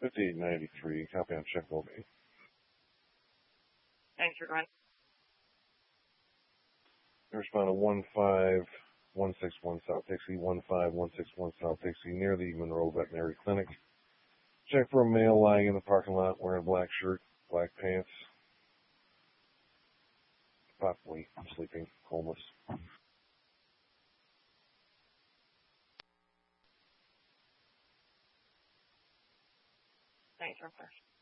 5893, copy on check will be. Thanks for going. Respond to 15161 South Dixie, 15161 South Dixie, near the Monroe Veterinary Clinic. Check for a male lying in the parking lot wearing a black shirt, black pants, possibly sleeping, homeless. Thanks, Rupert.